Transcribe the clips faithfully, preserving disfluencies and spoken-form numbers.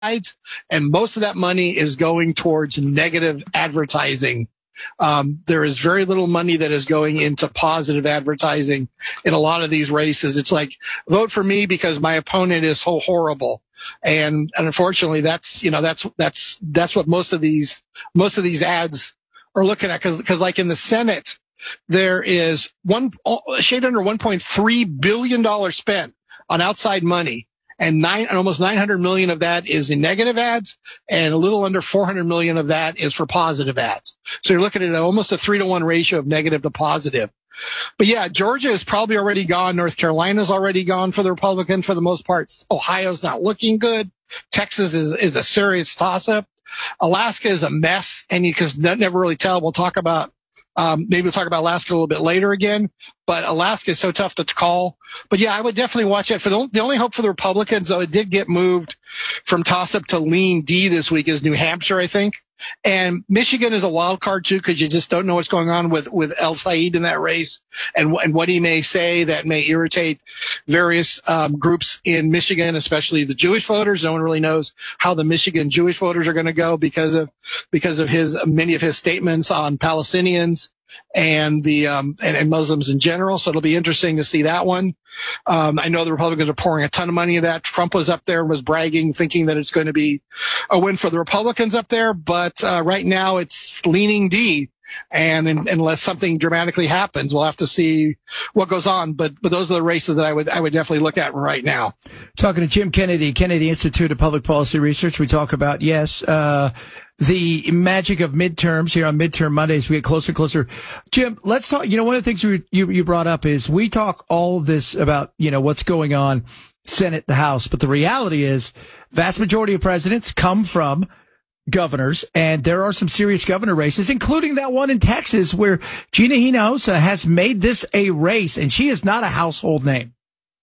and most of that money is going towards negative advertising. Um, there is very little money that is going into positive advertising in a lot of these races. It's like, vote for me because my opponent is so horrible. And, and unfortunately, that's, you know, that's, that's, that's what most of these, most of these ads are looking at. Cause, cause like in the Senate, there is one, shade under one point three billion dollars spent on outside money. And nine, almost nine hundred million of that is in negative ads, and a little under four hundred million of that is for positive ads. So you're looking at almost a three to one ratio of negative to positive. But yeah, Georgia is probably already gone. North Carolina's already gone for the Republican for the most part. Ohio's not looking good. Texas is, is a serious toss-up. Alaska is a mess, and you can never really tell. We'll talk about Um, maybe we'll talk about Alaska a little bit later again, but Alaska is so tough to call. But yeah, I would definitely watch it. For the, the only hope for the Republicans, though, it did get moved from toss-up to lean D this week, is New Hampshire, I think. And Michigan is a wild card too, because you just don't know what's going on with, with El Said in that race, and, and what he may say that may irritate various um, groups in Michigan, especially the Jewish voters. No one really knows how the Michigan Jewish voters are going to go because of because of his many of his statements on Palestinians and the um, and, and Muslims in general. So it'll be interesting to see that one. Um, I know the Republicans are pouring a ton of money into that. Trump was up there and was bragging, thinking that it's going to be a win for the Republicans up there. But uh, right now it's leaning D. And in, unless something dramatically happens, we'll have to see what goes on. But but those are the races that I would I would definitely look at right now. Talking to Jim Kennedy, Kennedy Institute of Public Policy Research, we talk about, yes, uh, the magic of midterms here on Midterm Mondays. We get closer and closer. Jim, let's talk. You know, one of the things you, you, you brought up is we talk all of this about, you know, what's going on, Senate, the House. But the reality is vast majority of presidents come from governors, and there are some serious governor races, including that one in Texas where Gina Hinojosa has made this a race, and she is not a household name.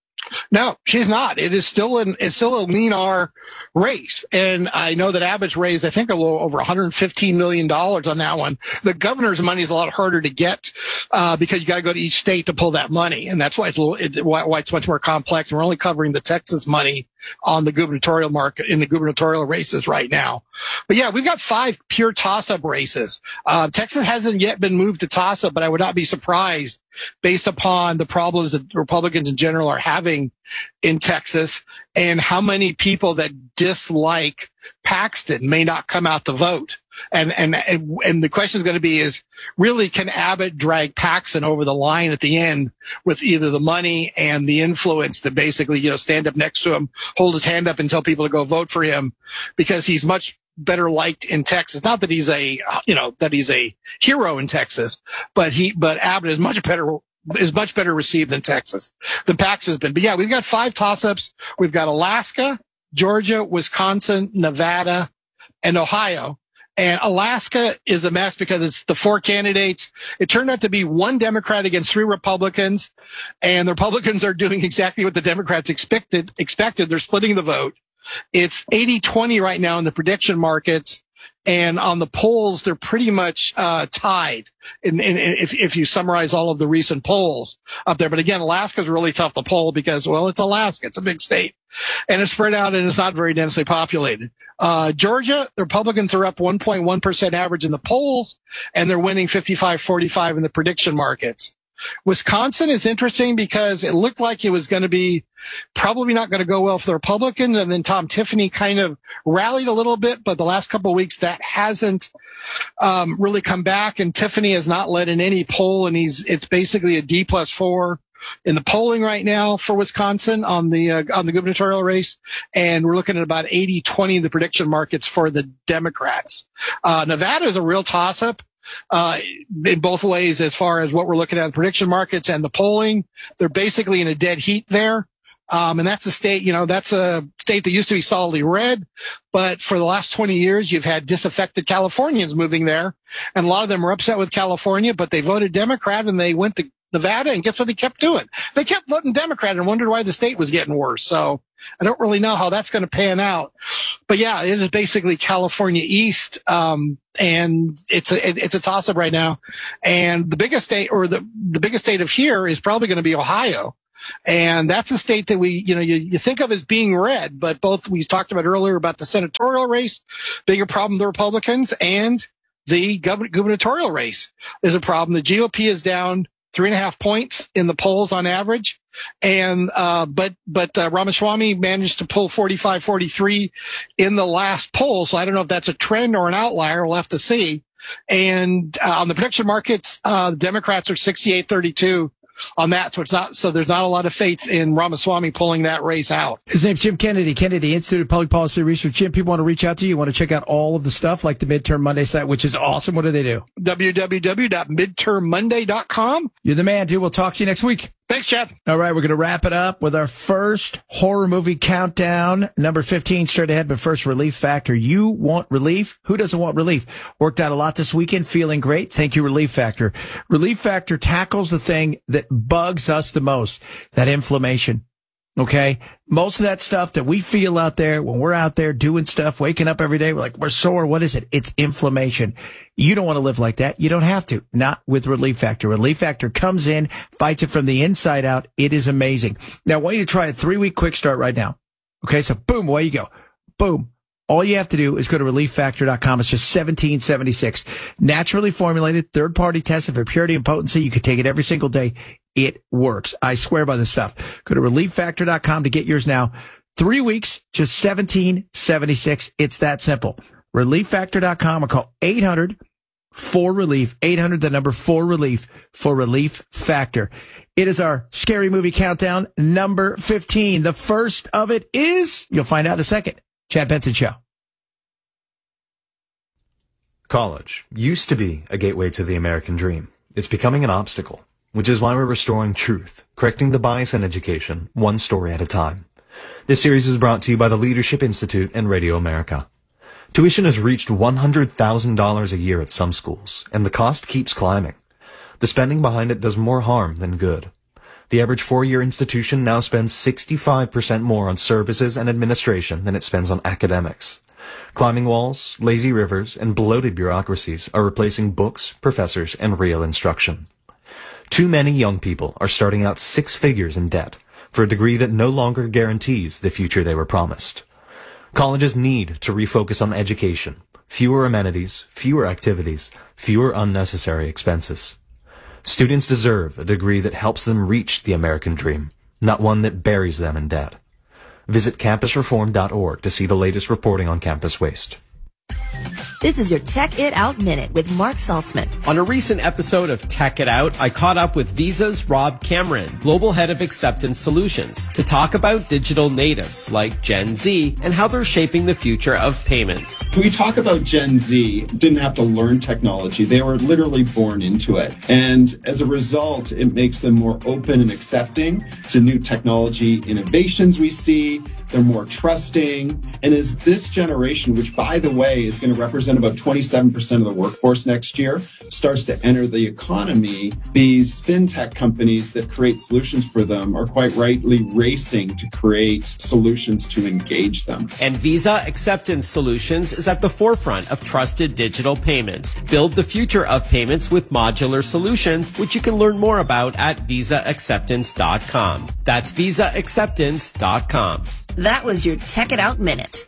No, she's not. It is still an it's still a lean R race, and I know that Abbott's raised, I think, a little over one hundred fifteen million dollars on that one. The governor's money is a lot harder to get uh, because you got to go to each state to pull that money, and that's why it's a little, it, why, why it's much more complex. And we're only covering the Texas money on the gubernatorial market in the gubernatorial races right now. But yeah, we've got five pure toss-up races. Uh, Texas hasn't yet been moved to toss-up, but I would not be surprised based upon the problems that Republicans in general are having in Texas and how many people that dislike Paxton may not come out to vote. And, and, and the question is going to be is really, can Abbott drag Paxton over the line at the end with either the money and the influence to basically, you know, stand up next to him, hold his hand up and tell people to go vote for him because he's much better liked in Texas. Not that he's a, you know, that he's a hero in Texas, but he, but Abbott is much better, is much better received in Texas than Paxton has been. But yeah, we've got five toss-ups. We've got Alaska, Georgia, Wisconsin, Nevada, and Ohio. And Alaska is a mess because it's the four candidates. It turned out to be one Democrat against three Republicans, and the Republicans are doing exactly what the Democrats expected. Expected. They're splitting the vote. It's eighty twenty right now in the prediction markets, and on the polls, they're pretty much uh tied. And if, if you summarize all of the recent polls up there, but again, Alaska's really tough to poll because, well, it's Alaska. It's a big state, and it's spread out, and it's not very densely populated. Uh, Georgia, the Republicans are up one point one percent average in the polls, and they're winning fifty-five forty-five in the prediction markets. Wisconsin is interesting because it looked like it was going to be probably not going to go well for the Republicans, and then Tom Tiffany kind of rallied a little bit, but the last couple of weeks that hasn't um, really come back, and Tiffany has not led in any poll, and he's it's basically a D plus four in the polling right now for Wisconsin on the uh, on the gubernatorial race, and we're looking at about eighty twenty in the prediction markets for the Democrats. Uh, Nevada is a real toss-up. Uh, in both ways, as far as what we're looking at in the prediction markets and the polling, they're basically in a dead heat there. Um, and that's a state, you know, that's a state that used to be solidly red, but for the last twenty years, you've had disaffected Californians moving there, and a lot of them were upset with California, but they voted Democrat and they went to Nevada, and guess what they kept doing? They kept voting Democrat and wondered why the state was getting worse. So I don't really know how that's going to pan out. But yeah, it is basically California East, um, and it's a it, it's a toss-up right now. And the biggest state, or the the biggest state of here, is probably going to be Ohio. And that's a state that we, you know, you, you think of as being red, but both we talked about earlier about the senatorial race being a problem, the Republicans, and the gov- gubernatorial race is a problem. The G O P is down three and a half points in the polls on average. And, uh, but, but, uh, Ramaswamy managed to pull forty-five forty-three in the last poll. So I don't know if that's a trend or an outlier. We'll have to see. And, uh, on the prediction markets, uh, the Democrats are sixty-eight thirty-two on that. So it's not, so there's not a lot of faith in Ramaswamy pulling that race out. His name's Jim Kennedy, Kennedy Institute of Public Policy Research. Jim, people want to reach out to you, want to check out all of the stuff like the Midterm Monday site, which is awesome. What do they do? w w w dot midterm monday dot com. You're the man, dude. We'll talk to you next week. Thanks, Chad. All right, we're going to wrap it up with our first horror movie countdown. Number fifteen, straight ahead, but first, Relief Factor. You want relief? Who doesn't want relief? Worked out a lot this weekend, feeling great. Thank you, Relief Factor. Relief Factor tackles the thing that bugs us the most, that inflammation. Okay? Most of that stuff that we feel out there when we're out there doing stuff, waking up every day, we're like, we're sore. What is it? It's inflammation. You don't want to live like that. You don't have to. Not with Relief Factor. Relief Factor comes in, fights it from the inside out. It is amazing. Now, I want you to try a three-week quick start right now. Okay, so boom, away you go. Boom. All you have to do is go to relief factor dot com. It's just seventeen seventy-six. Naturally formulated, third-party tested for purity and potency. You can take it every single day. It works. I swear by this stuff. Go to relief factor dot com to get yours now. Three weeks, just seventeen seventy-six. It's that simple. relief factor dot com or call eight hundred four relief, eight hundred, the number four relief for Relief Factor. It is our scary movie countdown, number fifteen. The first of it is, you'll find out in a second, Chad Benson Show. College used to be a gateway to the American dream. It's becoming an obstacle, which is why we're restoring truth, correcting the bias in education, one story at a time. This series is brought to you by the Leadership Institute and Radio America. Tuition has reached one hundred thousand dollars a year at some schools, and the cost keeps climbing. The spending behind it does more harm than good. The average four-year institution now spends sixty-five percent more on services and administration than it spends on academics. Climbing walls, lazy rivers, and bloated bureaucracies are replacing books, professors, and real instruction. Too many young people are starting out six figures in debt for a degree that no longer guarantees the future they were promised. Colleges need to refocus on education, fewer amenities, fewer activities, fewer unnecessary expenses. Students deserve a degree that helps them reach the American dream, not one that buries them in debt. Visit campus reform dot org to see the latest reporting on campus waste. This is your Tech It Out Minute with Mark Saltzman. On a recent episode of Tech It Out, I caught up with Visa's Rob Cameron, Global Head of Acceptance Solutions, to talk about digital natives like Gen Z and how they're shaping the future of payments. We talk about Gen Z, didn't have to learn technology. They were literally born into it. And as a result, it makes them more open and accepting to new technology innovations we see. They're more trusting. And as this generation, which, by the way, is going to represent about twenty-seven percent of the workforce next year, starts to enter the economy, these fintech companies that create solutions for them are quite rightly racing to create solutions to engage them. And Visa Acceptance Solutions is at the forefront of trusted digital payments. Build the future of payments with modular solutions, which you can learn more about at visa acceptance dot com. That's visa acceptance dot com. That was your Tech It Out Minute.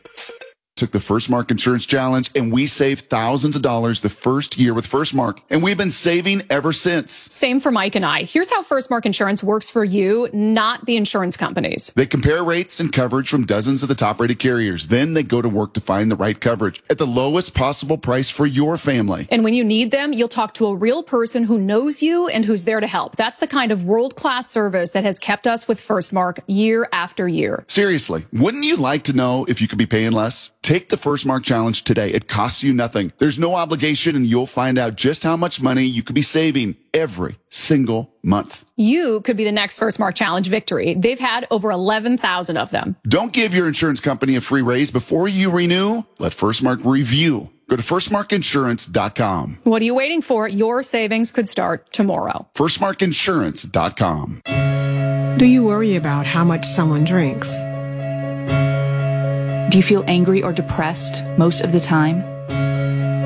Took the First Mark Insurance Challenge, and we saved thousands of dollars the first year with First Mark, and we've been saving ever since. Same for Mike and I. Here's how First Mark Insurance works for you, not the insurance companies. They compare rates and coverage from dozens of the top-rated carriers. Then they go to work to find the right coverage at the lowest possible price for your family. And when you need them, you'll talk to a real person who knows you and who's there to help. That's the kind of world-class service that has kept us with First Mark year after year. Seriously, wouldn't you like to know if you could be paying less? Take the First Mark Challenge today. It costs you nothing. There's no obligation, and you'll find out just how much money you could be saving every single month. You could be the next First Mark Challenge victory. They've had over eleven thousand of them. Don't give your insurance company a free raise before you renew. Let First Mark review. Go to first mark insurance dot com. What are you waiting for? Your savings could start tomorrow. first mark insurance dot com. Do you worry about how much someone drinks? Do you feel angry or depressed most of the time?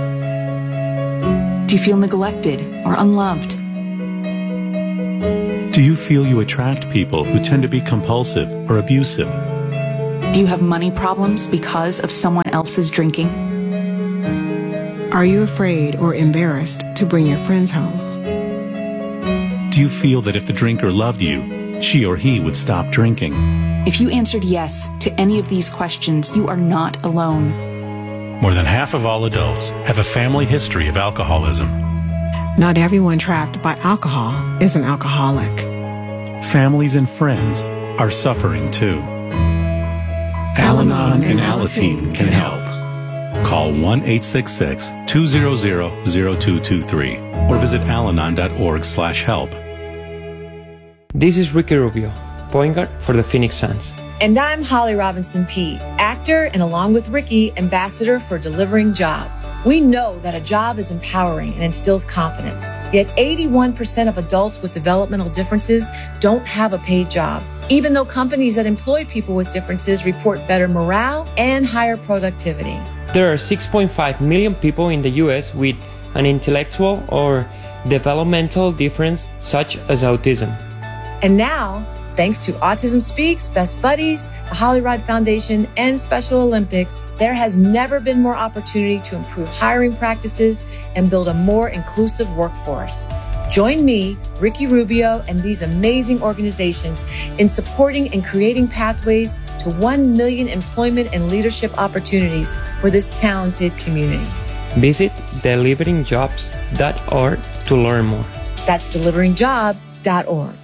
Do you feel neglected or unloved? Do you feel you attract people who tend to be compulsive or abusive? Do you have money problems because of someone else's drinking? Are you afraid or embarrassed to bring your friends home? Do you feel that if the drinker loved you, she or he would stop drinking? If you answered yes to any of these questions, you are not alone. More than half of all adults have a family history of alcoholism. Not everyone trapped by alcohol is an alcoholic. Families and friends are suffering too. Al-Anon and Alateen can help. Call one eight six six, two zero zero, zero two two three or visit alanon dot org slash help. This is Ricky Rubio, point guard for the Phoenix Suns. And I'm Holly Robinson Peete, actor and along with Ricky, ambassador for Delivering Jobs. We know that a job is empowering and instills confidence. Yet eighty-one percent of adults with developmental differences don't have a paid job, even though companies that employ people with differences report better morale and higher productivity. There are six point five million people in the U S with an intellectual or developmental difference such as autism. And now, thanks to Autism Speaks, Best Buddies, the Holly Rod Foundation, and Special Olympics, there has never been more opportunity to improve hiring practices and build a more inclusive workforce. Join me, Ricky Rubio, and these amazing organizations in supporting and creating pathways to one million employment and leadership opportunities for this talented community. Visit delivering jobs dot org to learn more. That's delivering jobs dot org.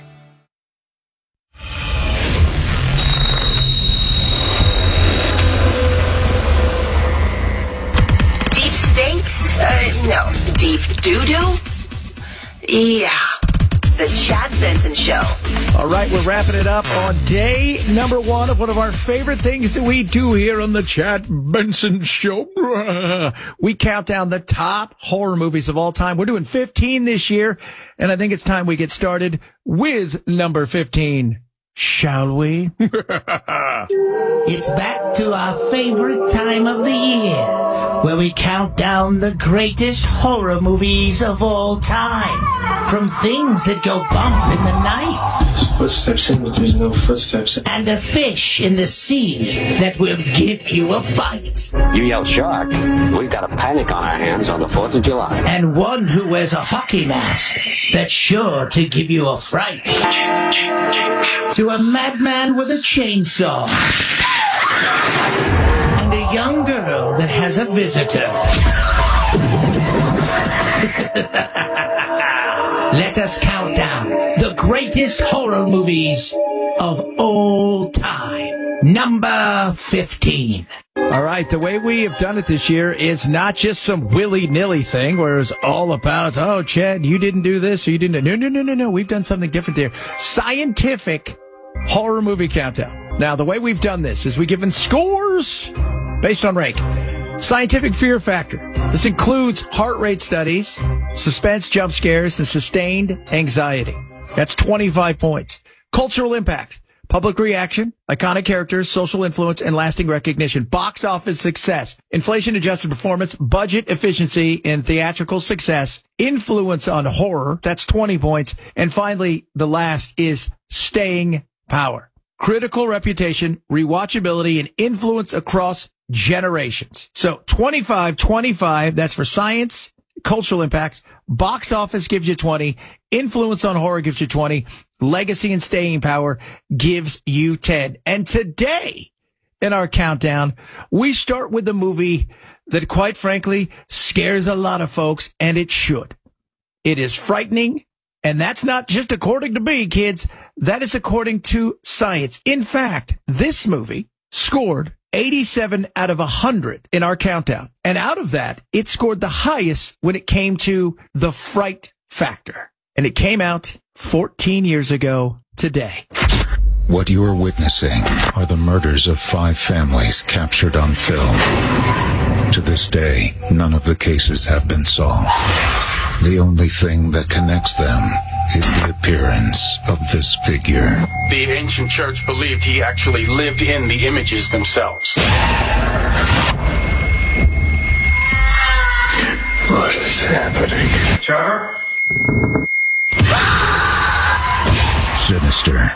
Deep states? Uh, no. Deep doo-doo? Yeah. The Chad Benson Show. All right, we're wrapping it up on day number one of one of our favorite things that we do here on the Chad Benson Show. We count down the top horror movies of all time. We're doing fifteen this year, and I think it's time we get started with number fifteen. Shall we? It's back to our favorite time of the year, where we count down the greatest horror movies of all time. From things that go bump in the night. There's footsteps in, but there's no footsteps. And a fish in the sea that will give you a bite. You yell shark, we've got a panic on our hands on the fourth of July. And one who wears a hockey mask that's sure to give you a fright. To a madman with a chainsaw. And a young girl that has a visitor. Let us count down the greatest horror movies of all time. Number fifteen. All right, the way we have done it this year is not just some willy-nilly thing where it's all about, oh, Chad, you didn't do this or you didn't. No, no, no, no, no. We've done something different there. Scientific horror movie countdown. Now, the way we've done this is we've given scores based on rank. Scientific fear factor. This includes heart rate studies, suspense jump scares, and sustained anxiety. That's twenty-five points. Cultural impact. Public reaction, iconic characters, social influence, and lasting recognition. Box office success. Inflation-adjusted performance, budget efficiency, and theatrical success. Influence on horror. That's twenty points. And finally, the last is staying power. Critical reputation, rewatchability, and influence across generations. So twenty-five, twenty-five, that's for science, cultural impacts. Box office gives you twenty. Influence on horror gives you twenty. Legacy and staying power gives you ten. And today in our countdown, we start with the movie that, quite frankly, scares a lot of folks, and it should. It is frightening, and that's not just according to me, kids. That is according to science. In fact, this movie scored eighty-seven out of one hundred in our countdown. And out of that, it scored the highest when it came to the fright factor. And it came out fourteen years ago today. What you are witnessing are the murders of five families captured on film. To this day, none of the cases have been solved. The only thing that connects them is the appearance of this figure. The ancient church believed he actually lived in the images themselves. What is happening? Trevor? Sinister.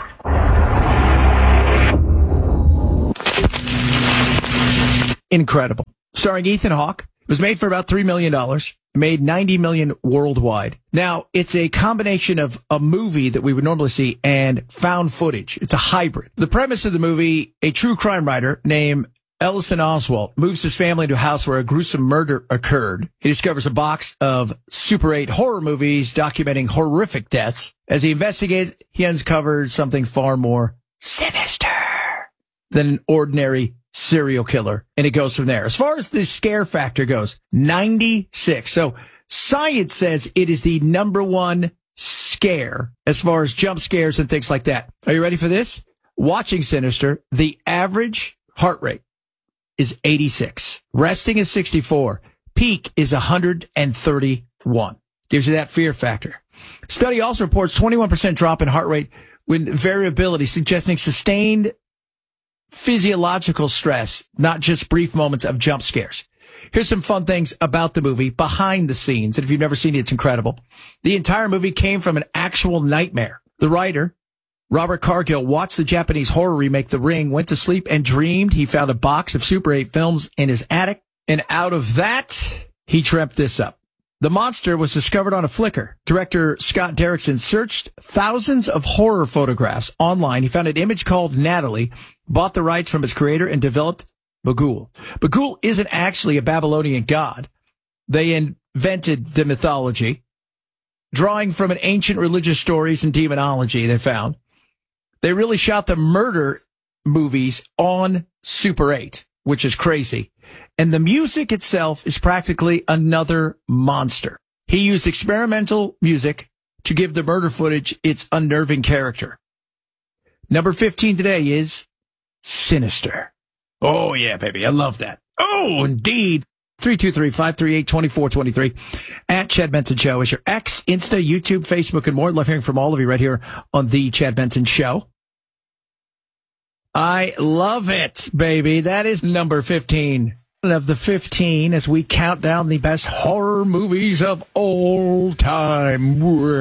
Incredible. Starring Ethan Hawke. It was made for about three million dollars. It made ninety million dollars worldwide. Now, it's a combination of a movie that we would normally see and found footage. It's a hybrid. The premise of the movie, a true crime writer named Ellison Oswalt moves his family to a house where a gruesome murder occurred. He discovers a box of Super eight horror movies documenting horrific deaths. As he investigates, he uncovers something far more sinister than an ordinary serial killer. And it goes from there. As far as the scare factor goes, ninety-six. So science says it is the number one scare as far as jump scares and things like that. Are you ready for this? Watching Sinister, the average heart rate is eighty-six. Resting is sixty-four. Peak is one hundred thirty-one. Gives you that fear factor. Study also reports twenty-one percent drop in heart rate with variability, suggesting sustained physiological stress, not just brief moments of jump scares. Here's some fun things about the movie behind the scenes. And if you've never seen it, it's incredible. The entire movie came from an actual nightmare. The writer, Robert Cargill, watched the Japanese horror remake The Ring, went to sleep and dreamed he found a box of Super eight films in his attic. And out of that, he dreamt this up. The monster was discovered on a Flickr. Director Scott Derrickson searched thousands of horror photographs online. He found an image called Natalie, bought the rights from its creator, and developed Bughuul. Bughuul isn't actually a Babylonian god. They invented the mythology, drawing from an ancient religious stories and demonology they found. They really shot the murder movies on Super eight, which is crazy. And the music itself is practically another monster. He used experimental music to give the murder footage its unnerving character. Number fifteen today is Sinister. Oh, yeah, baby. I love that. Oh, indeed. three two three, five three eight, two four two three. At Chad Benson Show is your X, Insta, YouTube, Facebook, and more. Love hearing from all of you right here on The Chad Benson Show. I love it, baby. That is number fifteen. Of the fifteen as we count down the best horror movies of all time.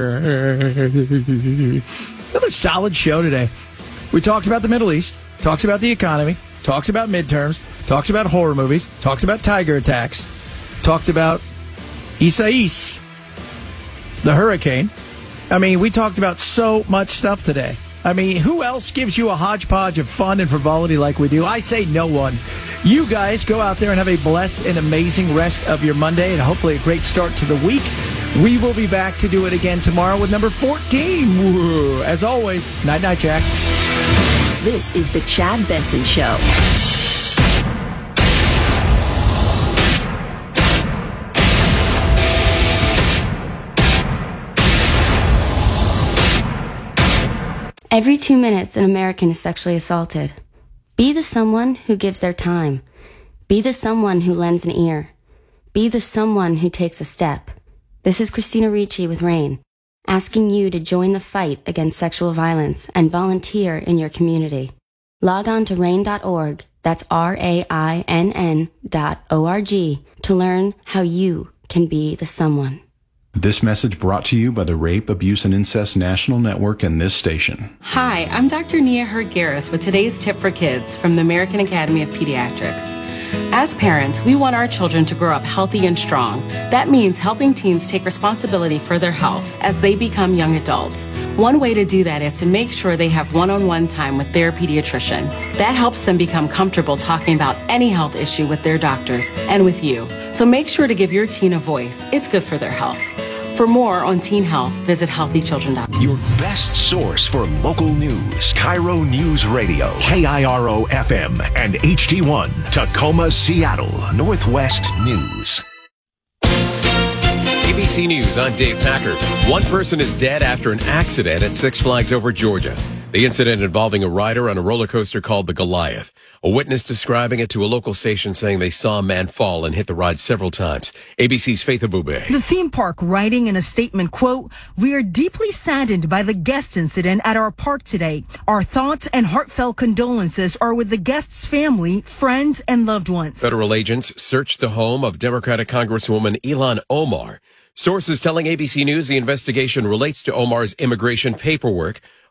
Another solid show today. We talked about the Middle East, talks about the economy, talks about midterms, talks about horror movies, talks about tiger attacks, talked about Isaias, the hurricane. I mean, we talked about so much stuff today. I mean, who else gives you a hodgepodge of fun and frivolity like we do? I say no one. You guys go out there and have a blessed and amazing rest of your Monday and hopefully a great start to the week. We will be back to do it again tomorrow with number fourteen. Woo. As always, night-night, Jack. This is the Chad Benson Show. Every two minutes, an American is sexually assaulted. Be the someone who gives their time. Be the someone who lends an ear. Be the someone who takes a step. This is Christina Ricci with RAIN, asking you to join the fight against sexual violence and volunteer in your community. Log on to rain dot org, that's R A I N N dot O R G, to learn how you can be the someone. This message brought to you by the Rape, Abuse, and Incest National Network and this station. Hi, I'm Doctor Nia Hergaris with today's tip for kids from the American Academy of Pediatrics. As parents, we want our children to grow up healthy and strong. That means helping teens take responsibility for their health as they become young adults. One way to do that is to make sure they have one-on-one time with their pediatrician. That helps them become comfortable talking about any health issue with their doctors and with you. So make sure to give your teen a voice. It's good for their health. For more on teen health, visit healthy children dot com. Your best source for local news. Cairo News Radio, K I R O F M, and H D one, Tacoma, Seattle, Northwest News. A B C News, I'm Dave Packard. One person is dead after an accident at Six Flags Over Georgia. The incident involving a rider on a roller coaster called the Goliath. A witness describing it to a local station saying they saw a man fall and hit the ride several times. A B C's Faith Abube. The theme park writing in a statement, quote, "We are deeply saddened by the guest incident at our park today. Our thoughts and heartfelt condolences are with the guest's family, friends, and loved ones." Federal agents searched the home of Democratic Congresswoman Ilhan Omar. Sources telling A B C News the investigation relates to Omar's immigration paperwork.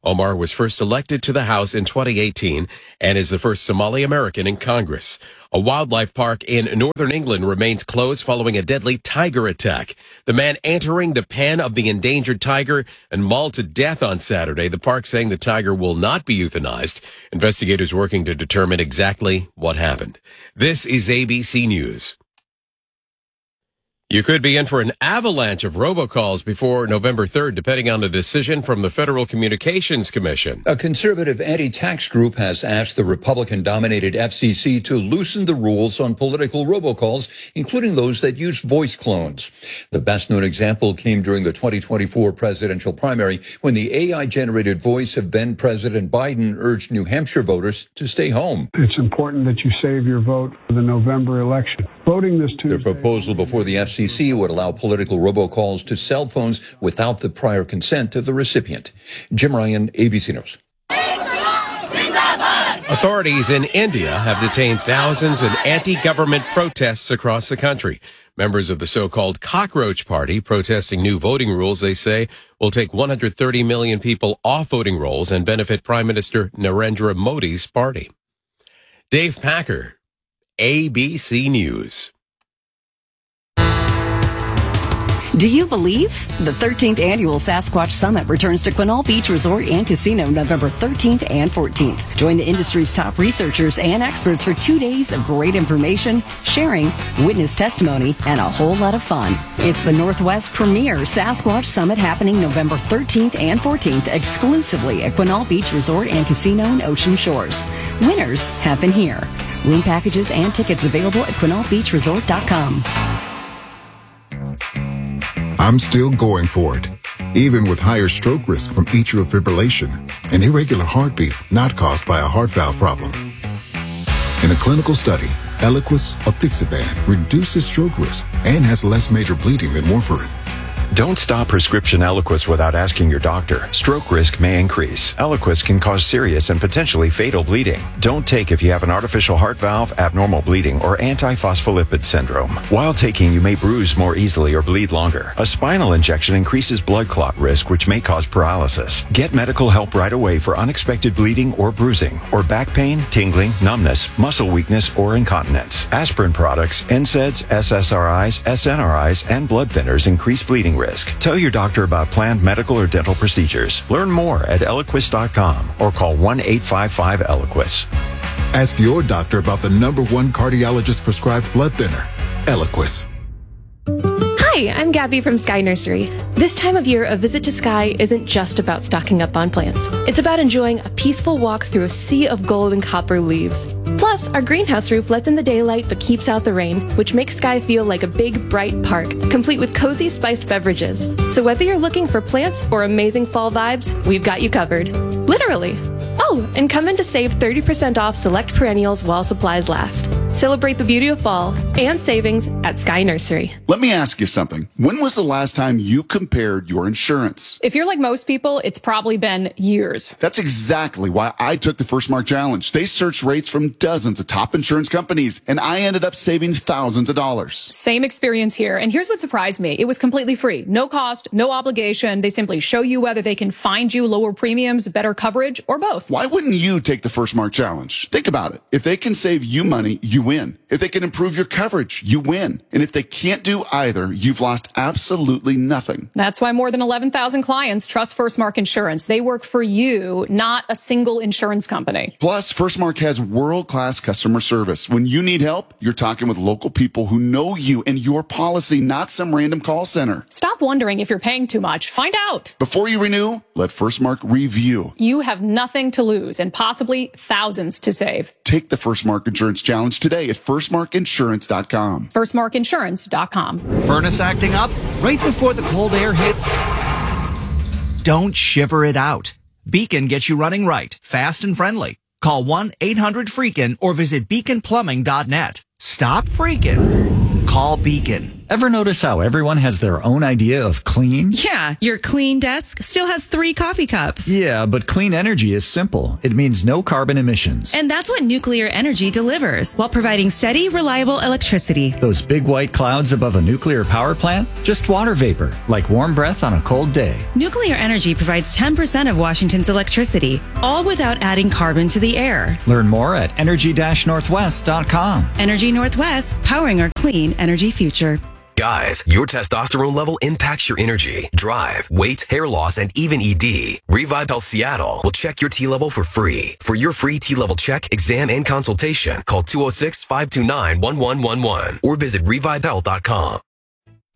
Omar was first elected to the House in twenty eighteen and is the first Somali American in Congress. A wildlife park in northern England remains closed following a deadly tiger attack. The man entering the pen of the endangered tiger and mauled to death on Saturday. The park saying the tiger will not be euthanized. Investigators working to determine exactly what happened. This is A B C News. You could be in for an avalanche of robocalls before November third, depending on a decision from the Federal Communications Commission. A conservative anti-tax group has asked the Republican-dominated F C C to loosen the rules on political robocalls, including those that use voice clones. The best-known example came during the twenty twenty-four presidential primary when the A I-generated voice of then-President Biden urged New Hampshire voters to stay home. It's important that you save your vote for the November election. Voting this Tuesday. The proposal before the F C C would allow political robocalls to cell phones without the prior consent of the recipient. Jim Ryan, A B C News. Authorities in India have detained thousands in anti-government protests across the country. Members of the so-called Cockroach Party protesting new voting rules they say will take one hundred thirty million people off voting rolls and benefit Prime Minister Narendra Modi's party. Dave Packer, A B C News. Do you believe? The thirteenth Annual Sasquatch Summit returns to Quinault Beach Resort and Casino November thirteenth and fourteenth. Join the industry's top researchers and experts for two days of great information, sharing, witness testimony, and a whole lot of fun. It's the Northwest premier Sasquatch Summit happening November thirteenth and fourteenth exclusively at Quinault Beach Resort and Casino in Ocean Shores. Winners happen here. Room packages and tickets available at quinault beach resort dot com. I'm still going for it, even with higher stroke risk from atrial fibrillation, an irregular heartbeat not caused by a heart valve problem. In a clinical study, Eliquis apixaban reduces stroke risk and has less major bleeding than warfarin. Don't stop prescription Eliquis without asking your doctor. Stroke risk may increase. Eliquis can cause serious and potentially fatal bleeding. Don't take if you have an artificial heart valve, abnormal bleeding, or antiphospholipid syndrome. While taking, you may bruise more easily or bleed longer. A spinal injection increases blood clot risk, which may cause paralysis. Get medical help right away for unexpected bleeding or bruising, or back pain, tingling, numbness, muscle weakness, or incontinence. Aspirin products, N SAIDs, S S R Is, S N R Is, and blood thinners increase bleeding risk. Tell your doctor about planned medical or dental procedures. Learn more at eliquis dot com or call one eight five five Eliquis. Ask your doctor about the number one cardiologist prescribed blood thinner, Eliquis. Hi, I'm Gabby from Sky Nursery. This time of year, a visit to Sky isn't just about stocking up on plants. It's about enjoying a peaceful walk through a sea of gold and copper leaves. Plus, our greenhouse roof lets in the daylight but keeps out the rain, which makes Sky feel like a big, bright park, complete with cozy, spiced beverages. So whether you're looking for plants or amazing fall vibes, we've got you covered. Literally. Oh, and come in to save thirty percent off select perennials while supplies last. Celebrate the beauty of fall and savings at Sky Nursery. Let me ask you something. When was the last time you compared your insurance? If you're like most people, it's probably been years. That's exactly why I took the First Mark Challenge. They searched rates from dozens of top insurance companies, and I ended up saving thousands of dollars. Same experience here. And here's what surprised me. It was completely free. No cost, no obligation. They simply show you whether they can find you lower premiums, better coverage, or both. Why wouldn't you take the First Mark Challenge? Think about it. If they can save you money, you win. If they can improve your coverage, you win. And if they can't do either, you've lost absolutely nothing. That's why more than eleven thousand clients trust First Mark Insurance. They work for you, not a single insurance company. Plus, First Mark has world-class customer service. When you need help, you're talking with local people who know you and your policy, not some random call center. Stop wondering if you're paying too much. Find out. Before you renew, let First Mark review. You have nothing to lose and possibly thousands to save. Take the First Mark Insurance Challenge today at first mark insurance dot com. first mark insurance dot com. Furnace acting up right before the cold air hits? Don't shiver it out. Beacon gets you running right, fast and friendly. Call one eight hundred freakin' or visit beacon plumbing dot net. Stop freaking. Call Beacon. Ever notice how everyone has their own idea of clean? Yeah, your clean desk still has three coffee cups. Yeah, but clean energy is simple. It means no carbon emissions. And that's what nuclear energy delivers, while providing steady, reliable electricity. Those big white clouds above a nuclear power plant? Just water vapor, like warm breath on a cold day. Nuclear energy provides ten percent of Washington's electricity, all without adding carbon to the air. Learn more at energy dash northwest dot com. Energy Northwest, powering our clean energy future. Guys, your testosterone level impacts your energy, drive, weight, hair loss, and even E D. Revive Health Seattle will check your T level for free. For your free T level check, exam, and consultation, call two oh six, five two nine, one one one one or visit revive health dot com.